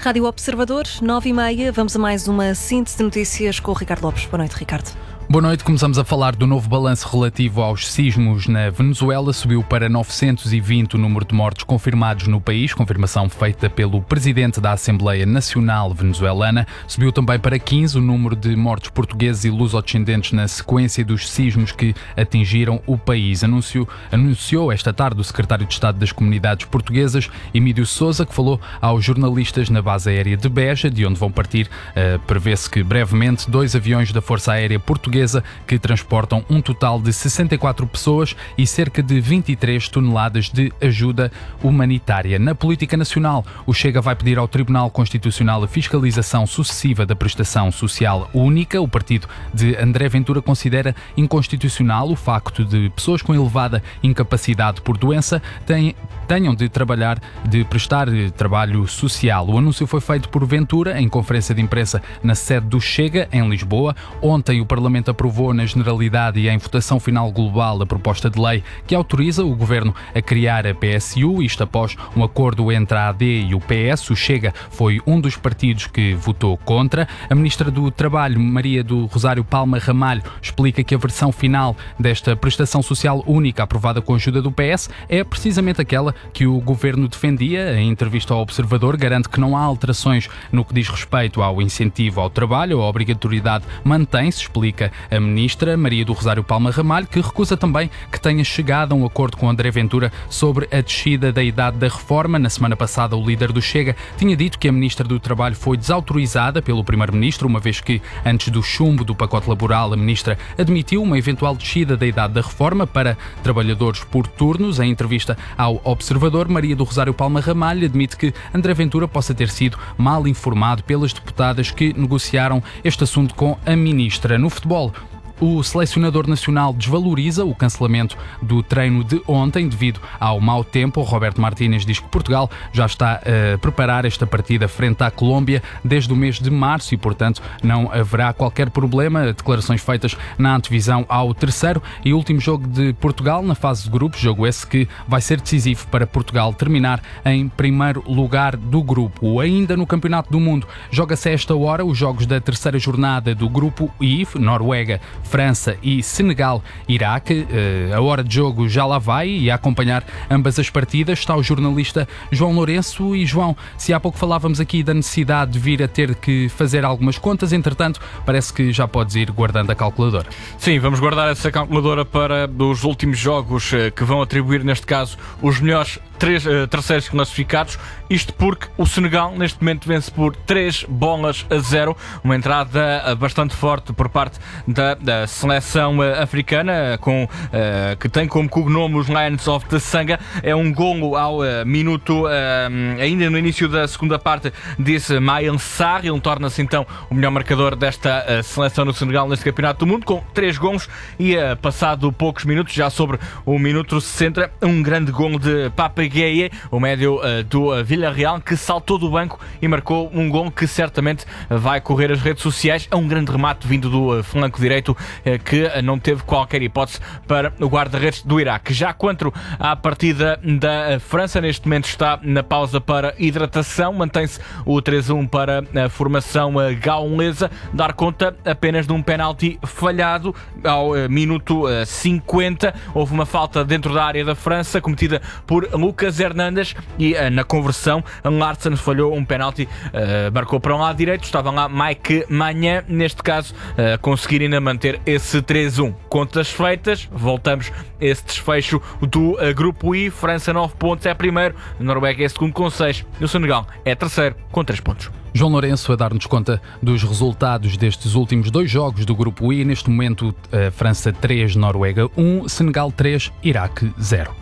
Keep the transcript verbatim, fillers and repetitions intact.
Rádio Observador, nove e meia. Vamos a mais uma síntese de notícias com o Ricardo Lopes. Boa noite, Ricardo. Boa noite, começamos a falar do novo balanço relativo aos sismos na Venezuela. Subiu para novecentos e vinte o número de mortos confirmados no país, confirmação feita pelo presidente da Assembleia Nacional Venezuelana. Subiu também para quinze o número de mortos portugueses e luso-descendentes na sequência dos sismos que atingiram o país. Anunciou, anunciou esta tarde o secretário de Estado das Comunidades Portuguesas, Emílio Sousa, que falou aos jornalistas na base aérea de Beja, de onde vão partir, uh, prevê-se que brevemente, dois aviões da Força Aérea Portuguesa que transportam um total de sessenta e quatro pessoas e cerca de vinte e três toneladas de ajuda humanitária. Na política nacional, o Chega vai pedir ao Tribunal Constitucional a fiscalização sucessiva da prestação social única. O partido de André Ventura considera inconstitucional o facto de pessoas com elevada incapacidade por doença têm, tenham de trabalhar, de prestar trabalho social. O anúncio foi feito por Ventura em conferência de imprensa na sede do Chega, em Lisboa. Ontem o Parlamento aprovou na generalidade e em votação final global a proposta de lei que autoriza o Governo a criar a P S U, isto após um acordo entre a A D e o P S. O Chega foi um dos partidos que votou contra. A Ministra do Trabalho, Maria do Rosário Palma Ramalho, explica que a versão final desta prestação social única aprovada com a ajuda do P S é precisamente aquela que o Governo defendia. Em entrevista ao Observador, garante que não há alterações no que diz respeito ao incentivo ao trabalho. A obrigatoriedade mantém-se, explica a Ministra Maria do Rosário Palma Ramalho, que recusa também que tenha chegado a um acordo com André Ventura sobre a descida da idade da reforma. Na semana passada, o líder do Chega tinha dito que a Ministra do Trabalho foi desautorizada pelo Primeiro-Ministro, uma vez que, antes do chumbo do pacote laboral, a Ministra admitiu uma eventual descida da idade da reforma para trabalhadores por turnos. Em entrevista ao Observador, Maria do Rosário Palma Ramalho admite que André Ventura possa ter sido mal informado pelas deputadas que negociaram este assunto com a Ministra. No futebol, o selecionador nacional desvaloriza o cancelamento do treino de ontem devido ao mau tempo. O Roberto Martínez diz que Portugal já está a preparar esta partida frente à Colômbia desde o mês de março e, portanto, não haverá qualquer problema. Declarações feitas na antevisão ao terceiro e último jogo de Portugal na fase de grupos, jogo esse que vai ser decisivo para Portugal terminar em primeiro lugar do grupo. Ainda no Campeonato do Mundo, joga-se a esta hora os jogos da terceira jornada do grupo I, Noruega, França e Senegal-Iraque. A hora de jogo já lá vai e a acompanhar ambas as partidas está o jornalista João Lourenço. E João, se há pouco falávamos aqui da necessidade de vir a ter que fazer algumas contas, entretanto parece que já podes ir guardando a calculadora. Sim, vamos guardar essa calculadora para os últimos jogos que vão atribuir, neste caso, os melhores três uh, terceiros classificados. Isto porque o Senegal neste momento vence por três bolas a zero, uma entrada uh, bastante forte por parte da, da seleção uh, africana, com, uh, que tem como cognome os Lions of the Sanga. É um golo ao uh, minuto, uh, ainda no início da segunda parte, disse Maïl Sarr. Ele torna-se então o melhor marcador desta uh, seleção no Senegal neste Campeonato do Mundo, com três golos. E uh, passado poucos minutos, já sobre o minuto sessenta, um grande golo de Pape Gueye, o médio uh, do uh, Villarreal, que saltou do banco e marcou um gol que certamente vai correr as redes sociais. É um grande remate vindo do uh, flanco direito, uh, que uh, não teve qualquer hipótese para o guarda-redes do Iraque. Já quanto à partida da uh, França, neste momento está na pausa para hidratação. Mantém-se o três a um para a formação uh, gaulesa, dar conta apenas de um penalti falhado ao uh, minuto uh, cinquenta. Houve uma falta dentro da área da França cometida por Lucas Hernandes e uh, na conversão Larsen falhou um penalti, uh, marcou para um lado direito, estava lá Mike Maignan, neste caso uh, conseguir ainda manter esse três a um. Contas feitas, voltamos a esse desfecho do uh, grupo I. França nove pontos, é primeiro, Noruega é segundo com seis e o Senegal é terceiro com três pontos. João Lourenço a dar-nos conta dos resultados destes últimos dois jogos do grupo I. Neste momento, uh, França três, Noruega um, Senegal três, Iraque zero.